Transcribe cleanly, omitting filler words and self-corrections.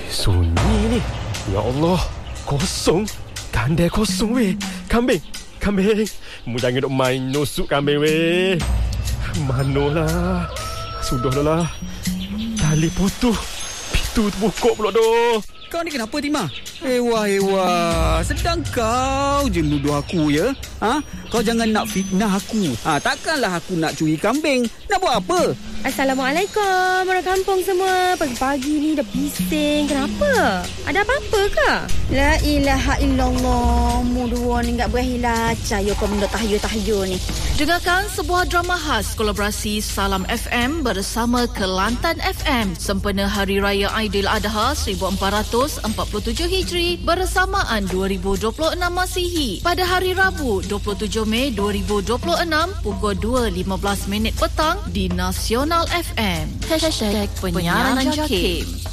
Sunyi ni. Ya Allah, kosong. Kandai kosong weh. Kambing. Mu jangan duk main nusuk kambing weh. Manolah. Sudahlah. Tali putus. Pintu terbuka pula doh. Kau ni kenapa, Timah? Ewa, sedang kau je nuduh aku ya? Kau jangan nak fitnah aku. Takkanlah aku nak curi kambing. Nak buat apa? Assalamualaikum orang kampung semua. Pagi-pagi ni dah bising. Kenapa? Ada apa-apa ke? La ilaha illallah. Mu dua ni tak berhilaca. Yo kau benda tahayul ni. Dengarkan sebuah drama khas kolaborasi Salam FM bersama Kelantan FM sempena Hari Raya Aidiladha 1447 Hijri bersamaan 2026 Masihi pada hari Rabu 27 Mei 2026 pukul 2.15 petang di Nasional FM. #penyiaran JAKIM.